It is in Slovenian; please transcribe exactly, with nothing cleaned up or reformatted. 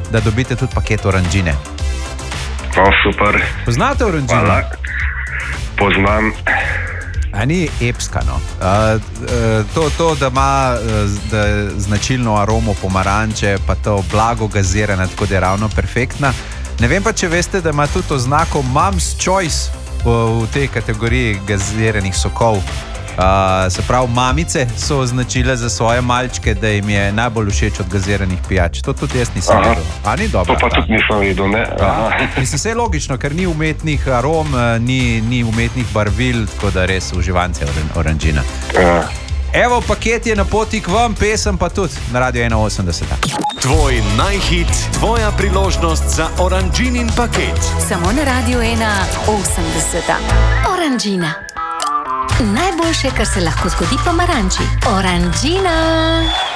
da dobite tudi paket oranžine. O, super. Poznate oranžino? Hvala. Poznam. A ni epska, no. Uh, uh, to, to, da ima uh, da značilno aromo pomaranče, pa to blago gazirana, tako da je ravno perfektna. Ne vem pa, če veste, da ima tudi oznako Mom's Choice v, v tej kategoriji gaziranih sokov. Uh, se pravi, mamice so označile za svoje malčke, da jim je najbolj všeč od gaziranih pijač. To tudi jaz nisem Aha. vedel. A ni dobro? To pa tudi nisem vedel, ne? Aha. Mislim, vse je logično, ker ni umetnih arom, ni, ni umetnih barvil, tako da res uživance oranžina. Ja. Evo, paket je na poti k vam, pesem pa tudi na Radio ena osemdeset. Tvoj najhit, tvoja priložnost za oranžinin paket. Samo na Radio ena osemdeset. Oranžina. Najboljše, kar se lahko zgodi pomaranči. Oranžina.